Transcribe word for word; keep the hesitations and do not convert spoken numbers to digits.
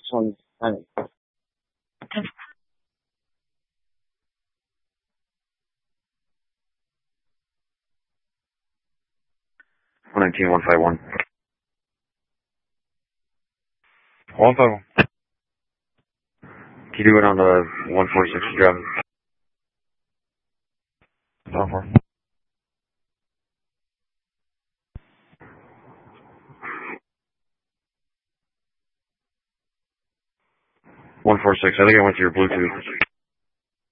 one's timing. one nineteen, one five one. one five one. Can you do it on the one four six driving? one four. one four six, I think I went to your Bluetooth.